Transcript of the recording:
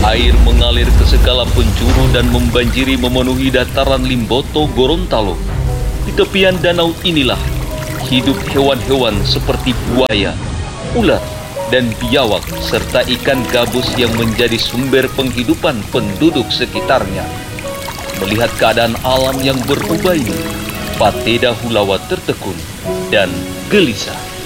Air mengalir ke segala penjuru dan memenuhi dataran Limboto Gorontalo. Di tepian danau inilah hidup hewan-hewan seperti buaya, ular, dan biawak serta ikan gabus yang menjadi sumber penghidupan penduduk sekitarnya. Melihat keadaan alam yang berubah ini, Pateda Hulawa tertekun dan gelisah.